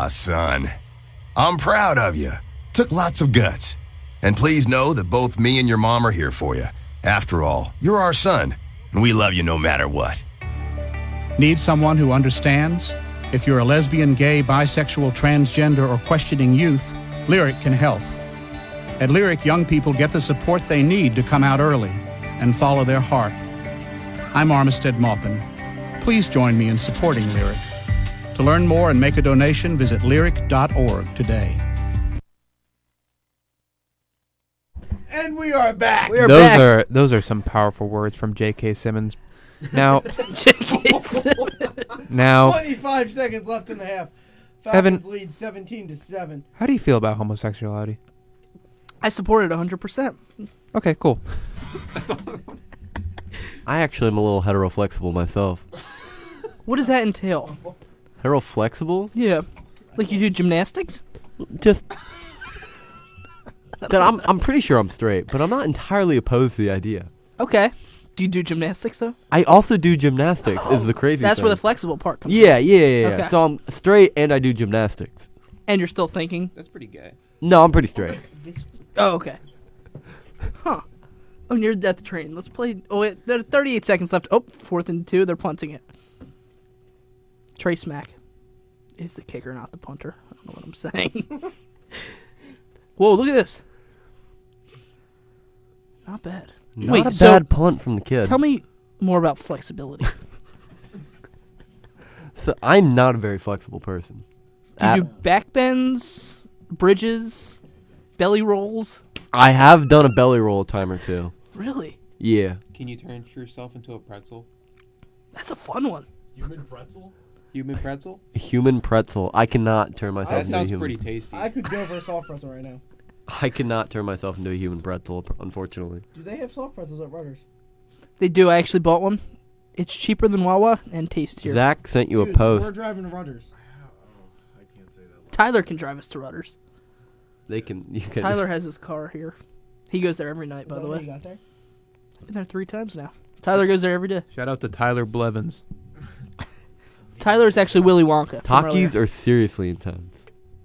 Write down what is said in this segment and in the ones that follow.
son. I'm proud of you. Took lots of guts. And please know that both me and your mom are here for you. After all, you're our son, and we love you no matter what. Need someone who understands? If you're a lesbian, gay, bisexual, transgender, or questioning youth, Lyric can help. At Lyric, young people get the support they need to come out early and follow their heart. I'm Armistead Maupin. Please join me in supporting Lyric. To learn more and make a donation, visit lyric.org today. And we are back. Those are some powerful words from J.K. Simmons. Now, J.K. Simmons. Now, 25 seconds left in the half. Evan, Falcons lead 17-7. how do you feel about homosexuality? I support it 100%. Okay, cool. I actually am a little heteroflexible myself. What does that entail? Heteroflexible? Yeah. Like you do gymnastics? Just that I'm pretty sure I'm straight, but I'm not entirely opposed to the idea. Okay. Do you do gymnastics, though? I also do gymnastics, is the crazy That's thing. where the flexible part comes Yeah. in. Okay. So I'm straight and I do gymnastics. And you're still thinking? That's pretty gay. No, I'm pretty straight. Oh, okay. Huh. Oh, near the death train. Let's play. Oh, wait. There are 38 seconds left. Oh, 4th and 2. They're punting it. Trey Smack is the kicker, not the punter. I don't know what I'm saying. Whoa, look at this. Not bad. Not a bad punt from the kid. Tell me more about flexibility. So I'm not a very flexible person. Do you do back bends, bridges, belly rolls? I have done a belly roll a time or two. Really? Yeah. Can you turn yourself into a pretzel? That's a fun one. Human pretzel? Human pretzel? A human pretzel. I cannot turn myself That into a sounds human. pretty tasty. I could go for a soft pretzel right now. I cannot turn myself into a human pretzel, unfortunately. Do they have soft pretzels at Rudders? They do. I actually bought one. It's cheaper than Wawa and tastier. Zach sent you Dude, a post. We're driving to Rudders. I can't say that. Tyler can drive us to Rudders. You can. Tyler has his car here. He goes there every night, by Is the that what way. you got there? I've been there 3 times now. Tyler goes there every day. Shout out to Tyler Blevins. Tyler is actually Willy Wonka. from Takis earlier. are seriously intense.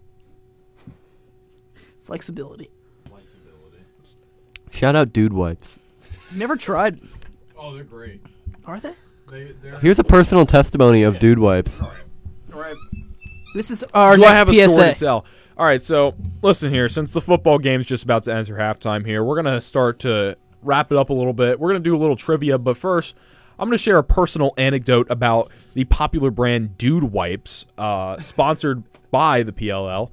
Flexibility. Shout out Dude Wipes. Never tried. Oh, they're great. Are they? They're Here's a personal testimony of Dude Wipes. All right. This is our Do I next have a PSA. story to tell? All right, so listen here. Since the football game's just about to enter halftime here, we're going to start to wrap it up a little bit. We're going to do a little trivia, but first, I'm going to share a personal anecdote about the popular brand Dude Wipes, sponsored by the PLL.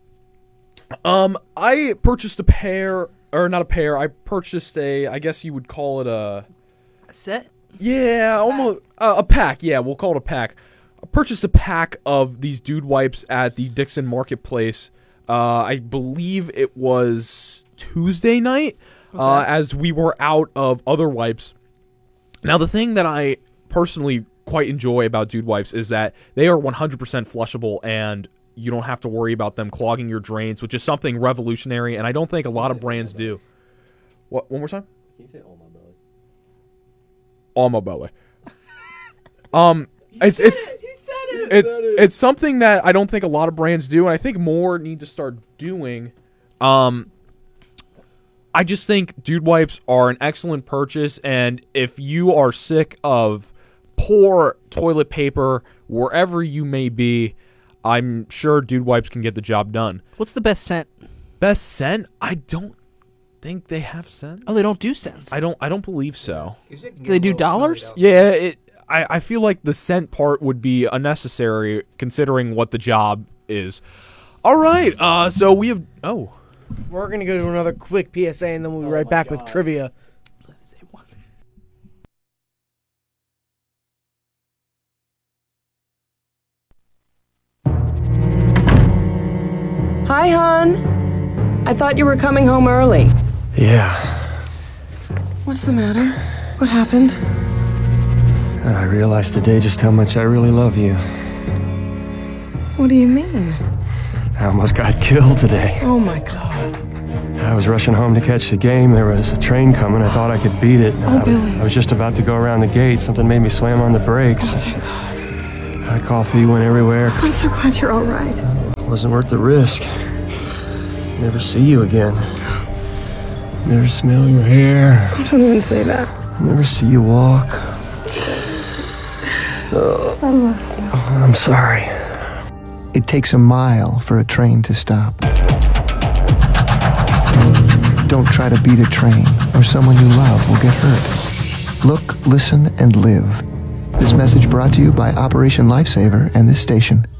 I purchased a pair, or not a pair, I purchased I guess you would call it a set? Yeah, almost a pack. Yeah, we'll call it a pack. I purchased a pack of these Dude Wipes at the Dixon Marketplace. I believe it was Tuesday night, as we were out of other wipes. Now, the thing that I personally quite enjoy about Dude Wipes is that they are 100% flushable, and you don't have to worry about them clogging your drains, which is something revolutionary, and I don't think a lot of brands do. What? One more time? Can you say all my belly? All my belly. It's something that I don't think a lot of brands do, and I think more need to start doing. I just think Dude Wipes are an excellent purchase, and if you are sick of poor toilet paper wherever you may be, I'm sure Dude Wipes can get the job done. What's the best scent? Best scent? I don't think they have scents. Oh, they don't do scents. I don't believe so. Do they do dollars? Yeah, I feel like the scent part would be unnecessary considering what the job is. All right, so we have... Oh. We're going to go to another quick PSA, and then we'll be right back with trivia. Hi, hon. I thought you were coming home early. Yeah, What's the matter? What happened? and I realized today just how much I really love you. What do you mean? I almost got killed today. Oh, my God. I was rushing home to catch the game. There was a train coming. I thought I could beat it. Oh, Billy. I was just about to go around the gate. Something made me slam on the brakes. Oh, thank God. Coffee went everywhere. I'm so glad you're all right. Wasn't worth the risk. Never see you again. Never smell your hair. Don't even say that. Never see you walk. I love you. I'm sorry. It takes a mile for a train to stop. Don't try to beat a train, or someone you love will get hurt. Look, listen, and live. This message brought to you by Operation Lifesaver and this station.